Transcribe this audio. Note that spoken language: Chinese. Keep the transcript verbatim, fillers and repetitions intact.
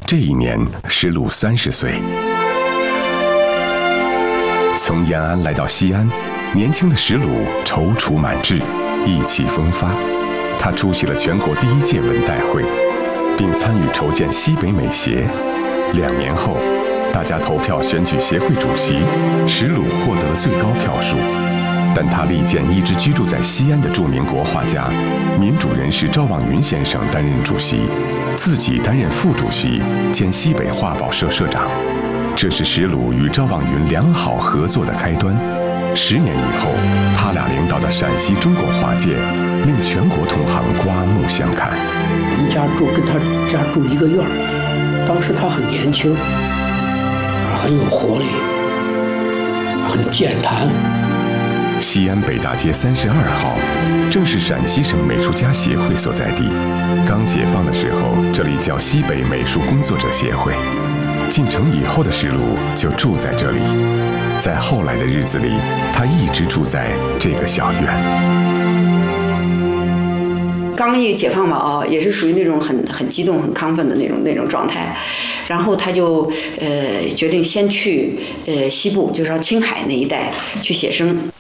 这一年，石鲁三十岁。从延安来到西安，年轻的石鲁踌躇满志，意气风发。他出席了全国第一届文代会，并参与筹建西北美协。两年后，大家投票选举协会主席，石鲁获得了最高票数。但他力荐一直居住在西安的著名国画家、民主人士赵望云先生担任主席，自己担任副主席兼西北画报社社长。这是石鲁与赵望云良好合作的开端。十年以后，他俩领导的陕西中国画界令全国同行刮目相看。 我们家住跟他家住一个院儿，当时他很年轻，啊，很有活力，很健谈。 西安北大街三十二号，正是陕西省美术家协会所在地。刚解放的时候，这里叫西北美术工作者协会。进城以后的石鲁就住在这里，在后来的日子里，他一直住在这个小院。 刚一解放嘛，啊，也是属于那种很很激动、很亢奋的那种那种状态。然后他就呃决定先去呃西部，就是说青海那一带去写生。